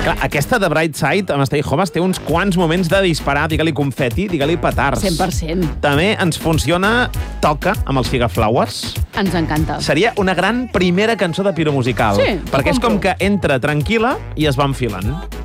Clar, aquesta de Brightside, amb Stay Home, té uns quants moments de disparar, digue-li confeti, digue-li petards. 100%. També ens funciona Toca, amb els Figaflowers. Ens encanta. Seria una gran primera cançó de Piro musical. Sí, perquè és com que entra tranquil·la i es va enfilant.